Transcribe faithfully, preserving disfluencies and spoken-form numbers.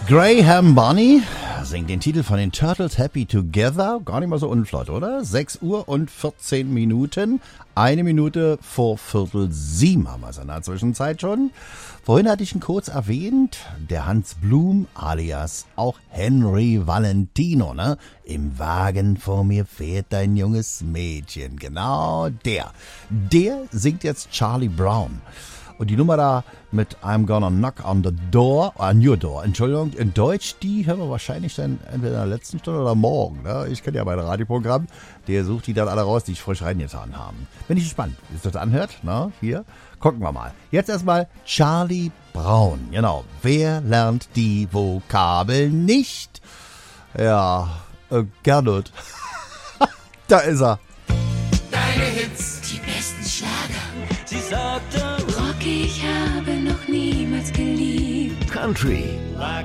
Graham Bonny singt den Titel von den Turtles Happy Together. Gar nicht mal so unflott, oder? sechs Uhr und vierzehn Minuten. Eine Minute vor Viertel sieben haben wir es in der Zwischenzeit schon. Vorhin hatte ich ihn kurz erwähnt. Der Hans Blum alias auch Henry Valentino, ne? Im Wagen vor mir fährt ein junges Mädchen. Genau der. Der singt jetzt Charlie Brown. Und die Nummer da mit I'm Gonna Knock on the Door, on your door, Entschuldigung, in Deutsch, die hören wir wahrscheinlich dann entweder in der letzten Stunde oder morgen. Ne? Ich kenne ja mein Radioprogramm, der sucht die dann alle raus, die ich frisch reingetan haben. Bin ich gespannt, wie sich das anhört. Ne? Hier, gucken wir mal. Jetzt erstmal Charlie Brown. Genau, wer lernt die Vokabeln nicht? Ja, äh, Gernot. Da ist er. Deine Hits, die besten Schlager. Sie sagte, Rock, ich habe noch niemals geliebt. Country. like